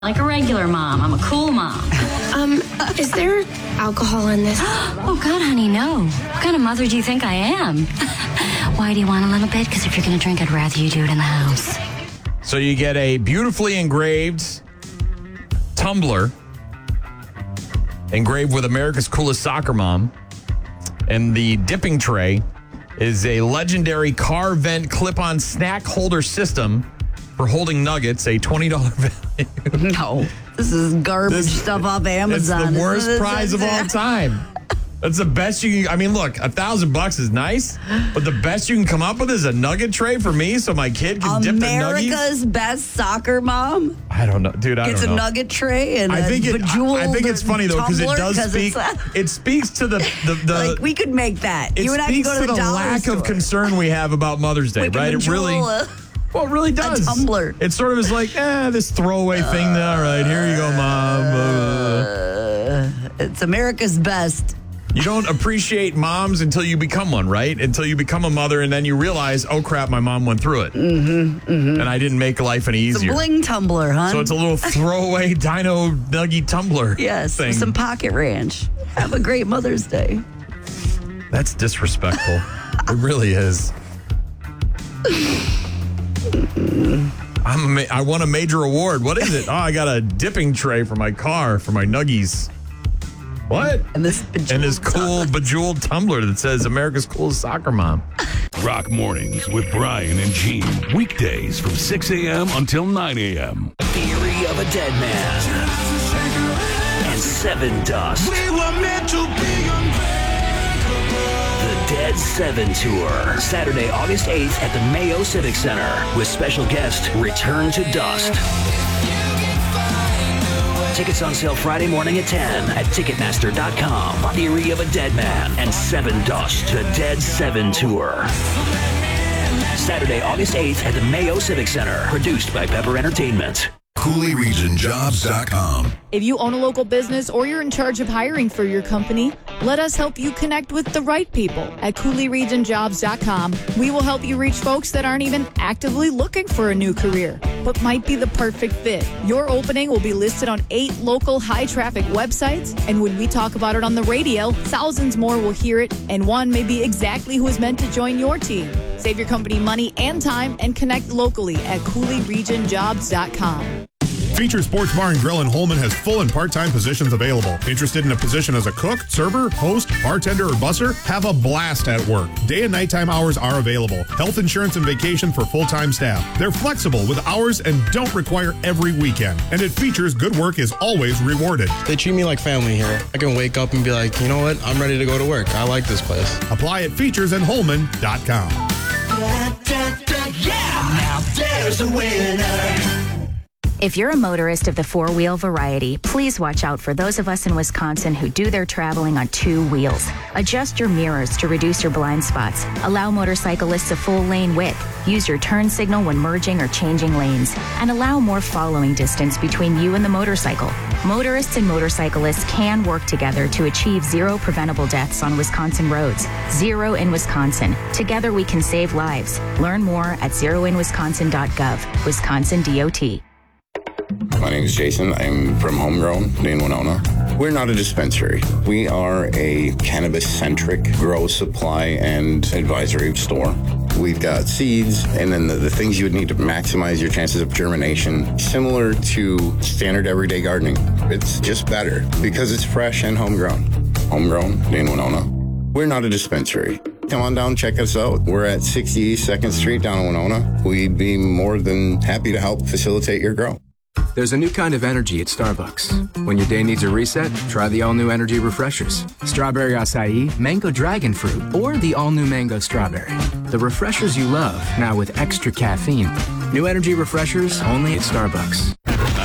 Like a regular mom. I'm a cool mom. Is there alcohol in this? Oh, God, honey, no. What kind of mother do you think I am? Why do you want a little bit? Because if you're going to drink, I'd rather you do it in the house. So you get a beautifully engraved tumbler engraved with America's Coolest Soccer Mom. And the dipping tray is a legendary car vent clip-on snack holder system for holding nuggets, a $20 value. No, this is garbage stuff off Amazon. It's the worst prize of all time. That's the best you can. I mean, look, $1,000 is nice, but the best you can come up with is a nugget tray for me, so my kid can dip their nuggies. America's best soccer mom. I don't know, dude. I don't know. It's a nugget tray and I think it's funny though because it does speak. It speaks to the like we could make that. It you and I can speaks go to to the lack of concern we have about Mother's Day, right? It really. Well, it really does. A tumbler. It sort of is like, this throwaway thing. All right, here you go, Mom. It's America's best. You don't appreciate moms until you become one, right? Until you become a mother, and then you realize, oh, crap, my mom went through it. And I didn't make life any easier. It's a bling tumbler, huh? So it's a little throwaway dino nuggy tumbler thing. With some pocket ranch. Have a great Mother's Day. That's disrespectful. It really is. I won a major award. What is it? Oh, I got a dipping tray for my car, for my nuggies. What? And this cool bejeweled tumbler that says America's Coolest Soccer Mom. Rock Mornings with Brian and Gene. Weekdays from 6 a.m. until 9 a.m. Theory of a Dead Man. And Seven Dust. We were meant to be The Dead 7 Tour. Saturday, August 8th at the Mayo Civic Center. With special guest, Return to Dust. Tickets on sale Friday morning at 10 at Ticketmaster.com. Theory of a Dead Man and Seven Dust. The Dead 7 Tour. Saturday, August 8th at the Mayo Civic Center. Produced by Pepper Entertainment. CooleyRegionJobs.com. If you own a local business or you're in charge of hiring for your company, let us help you connect with the right people at CooleyRegionJobs.com. We will help you reach folks that aren't even actively looking for a new career, but might be the perfect fit. Your opening will be listed on 8 local high-traffic websites, and when we talk about it on the radio, thousands more will hear it, and one may be exactly who is meant to join your team. Save your company money and time and connect locally at CooleyRegionJobs.com. Feature Sports Bar and Grill in Holman has full and part-time positions available. Interested in a position as a cook, server, host, bartender, or busser? Have a blast at work. Day and nighttime hours are available. Health insurance and vacation for full-time staff. They're flexible with hours and don't require every weekend. And at Features, good work is always rewarded. They treat me like family here. I can wake up and be like, you know what? I'm ready to go to work. I like this place. Apply at featuresinholman.com. Yeah, now there's a winner. If you're a motorist of the four-wheel variety, please watch out for those of us in Wisconsin who do their traveling on 2 wheels. Adjust your mirrors to reduce your blind spots. Allow motorcyclists a full lane width. Use your turn signal when merging or changing lanes. And allow more following distance between you and the motorcycle. Motorists and motorcyclists can work together to achieve 0 preventable deaths on Wisconsin roads. 0 in Wisconsin. Together we can save lives. Learn more at zeroinwisconsin.gov. Wisconsin DOT. My name is Jason. I'm from Homegrown in Winona. We're not a dispensary. We are a cannabis-centric grow, supply, and advisory store. We've got seeds and then the things you would need to maximize your chances of germination, similar to standard everyday gardening. It's just better because it's fresh and homegrown. Homegrown in Winona. We're not a dispensary. Come on down, check us out. We're at 60 2nd Street down in Winona. We'd be more than happy to help facilitate your grow. There's a new kind of energy at Starbucks. When your day needs a reset, try the all-new energy refreshers. Strawberry acai, mango dragon fruit, or the all-new mango strawberry. The refreshers you love, now with extra caffeine. New energy refreshers only at Starbucks.